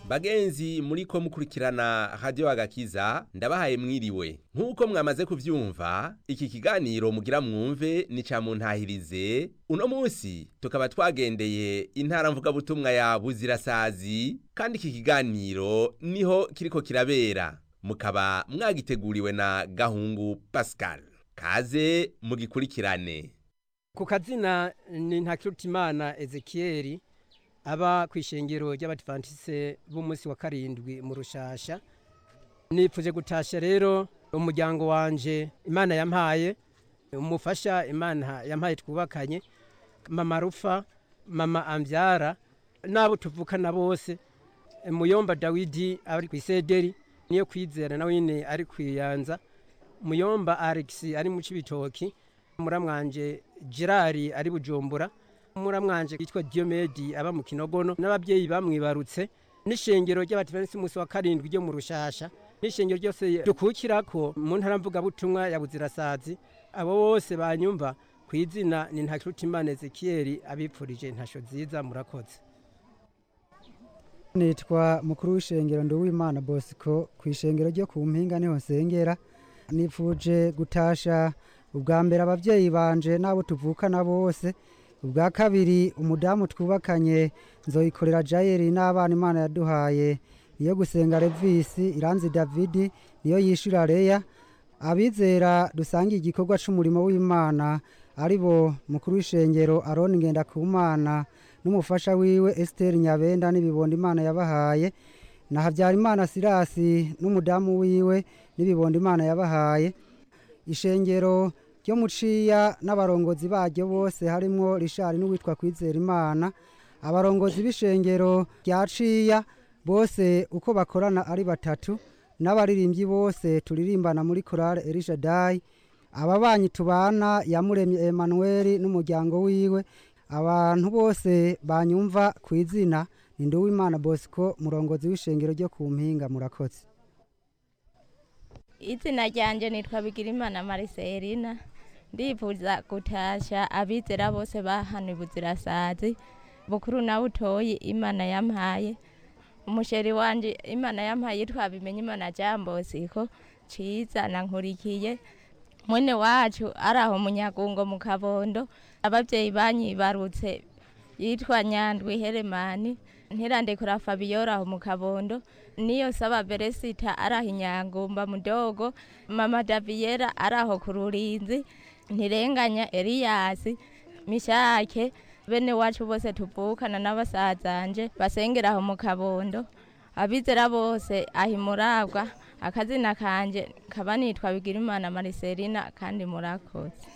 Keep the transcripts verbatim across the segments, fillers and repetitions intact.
Bagenzi muriko mukurikirana Radio Agakiza ndabahaye mwiriwe. Nkuko mwamaze kuvyumva, iki kiganiro mugira mwumve ni ca muntahirize. Uno munsi tukaba twagendeye intara mvuga butumwa ya Buzirasazi, kandi iki kiganiro niho kiriko kirabera. Mukaba mwagiteguriwe na Gahungu Pascal. Kaze mugikurikirane. Ku kazina ni Ntakirutimana Ezekiel, aba kwishengero ry'Abadventiste b'umunsi wa karindwi mu Rushasha. Nipfuje gutasha rero umuryango wanje Imana yampaye, umufasha Imana yampaye twubakanye, mama Rufa, mama Ambyara, nabo tuvukana bose, Muyomba Dawidi ari kwisederi, niyo kwizera nawe nyine ari kwiyanza, Muyomba Alex ari mu Cibitoki, muramwanje Gerard ari Bujumbura, muramwanje yitwa Diomedi aba mu Kinogono, n'ababyeyi bamwibarutse, n'ishengero ry'Abadventiste umunsi wa karindwi ryo mu Rushasha, n'ishengero ryose dukukirako mu ntara mvuga butumwa ya Buzirasazi. Abo bose banyumva kwizina ni Ntakirutimana Ezekiel, abipfurije ntasho nziza. Murakoze. Nitwa mukuru w'ishengero Nduwimana Bosco kwishengero ryo ku Mpinga niho nsengera. Nipfuje gutasha ubwa mbere abavyeyi banje nabo tuvukana bose, ubwa kabiri umudamu twubakanye Nzoyikorera Jairi n'abana Imana yaduhaye, niyo gusenga Revisi Iranzi David, niyo yishura Leya. Abizera dusangiye igikorwa c'umurimo w'Imana aribo mukuru w'ishengero Aroni Ngendakumana n'umufasha wiwe Esther Nyabenda n'ibibondo Imana yabahaye, na Havyarimana Sirasi n'umudamu wiwe n'ibibondo Imana yabahaye. Ishengero ryo muciya n'abarongozi baryo bose harimwo Richard n'uwitwa Kwizera Imana, abarongozi b'ishengero rya Ciya bose uko bakorana ari batatu, n'abaririmbyi bose turirimbana muri Chorale Elisha Dai, ababanyi tubana Yamuremye Emmanuel n'umuryango wiwe. Abantu bose banyumva kwizina ni Nduwimana Bosco, murongozi w'ishengero ryo ku Mpinga. Murakoze. Izina ryanje nitwa Bigirimana Mariselina. Ndifuza gutasha abizera bose bahana Buzirasazi, bukuru na butoyi Imana yampaye. Umusheri wanje Imana yampaye yitwa Bimenyimana Jambosiko Ciza na Nkurikiye, mwene wacu araho Munyagungo mu Kabondo. Abavyeyi banyibarutse yitwa Nyandwi Heremani, Ntirandekura Fabiola aho mu Kabondo, niyo saba Beresita araho Inyangumba Mudogo, mama Daviera araho ku Rurinzi, Ntirenganya Elias Mishake. Bene wacu bose tuvukana n'abasazanje basengera aho mu Kabondo, abizera bose ahimurabwa. Akazina kanje kaba nitwa Bigirimana Mariselina, kandi murakoze.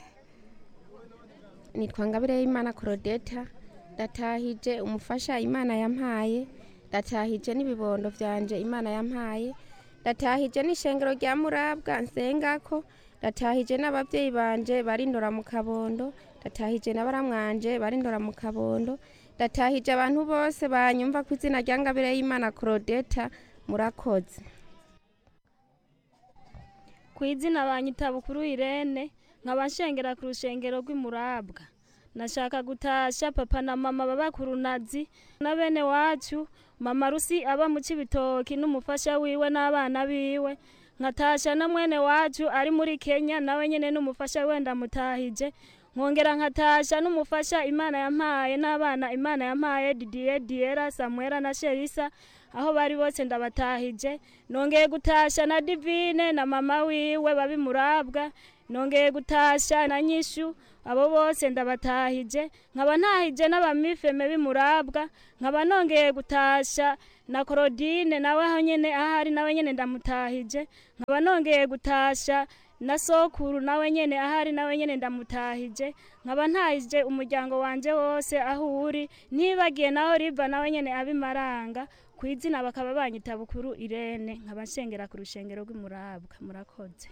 Nitwa Ngabire Imana Claudeta. Datahije umufasha Imana yampaye, datahije n'ibibondo vyanje Imana yampaye, datahije n'ishengero rya Murabwa nsengako, datahije n'abavyeyi banje barindora mu Kabondo, datahije n'abaramwanje barindora mu Kabondo, datahije abantu bose banyumva kwizina rya Ngabire Imana Claudeta. Murakoze. Kwizina banyita Bukuru Irene, nkabashengera ku rushengero rw'Imurabwa. Nashaka gutasha papa na mama baba ku Runazi, na bene wacu mama Rusi aba mu Cibitoki n'umufasha wiwe n'abana biwe. Nkatasha na mwene wacu ari muri Kenya, nawe nyene n'umufasha wenda mutahije. Nkongera nkatasha n'umufasha Imana yampaye n'abana Imana yampaye Didier Diera Samuela na Sherisa, aho bari bose ndabatahije. Nongeye gutasha na Divine na mama wiwe babi Murabwa. Nongeye gutasha na Nyishu, abo bose ndabatahije. Nkaba ntahije n'abamifeme b'Imurabwa. Nkaba nongeye gutasha na Claudine nawe aho nyene ahari, nawe nyene ndamutahije. Nkaba nongeye gutasha na sokuru nawe nyene ahari, nawe nyene ndamutahije. Nkaba ntahije umuryango wanje wose aho uri, ntibagiye naho riva nawe nyene abimaranga. Kwizina bakaba banyita Bukuru Irene, nkaba nshengera ku rushengero rw'Imurabwa. Murakoze.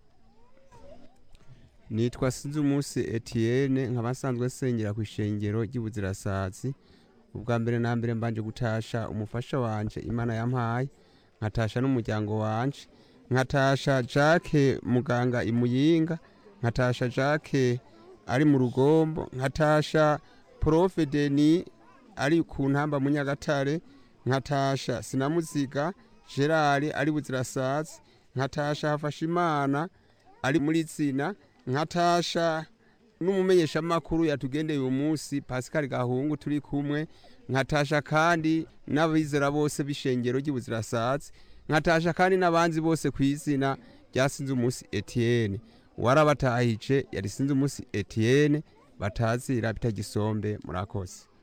Nitwa Sinzumusi Etienne, nkaba nsanzwe sengera ku ishengero ry'Ibuzirasazi. Ubwa mbere na mbere mbanje gutasha umufasha wanje Imana yampaye, nkatasha n'umuryango wanje, nkatasha Jacques muganga imuyinga, nkatasha Jacques ari mu Rugombo, nkatasha Prof Denis ari ku Ntamba mu Nyagatare, nkatasha Sinamuziga Gerard ari Buzirasazi, nkatasha Hafashimana ari muri Tsina, nkatasha n'umumenyesha makuru yatugendeye uyu munsi Pascal Gahungu turi kumwe, nkatasha kandi n'abizera bose b'ishengero ry'Ibuzirasazi, nkatasha kandi n'abanzi bose kw'izina rya Sinzumusi Etienne. Warabatahije yari Sinzumusi Etienne batazira Bitagisombe. Murakoze.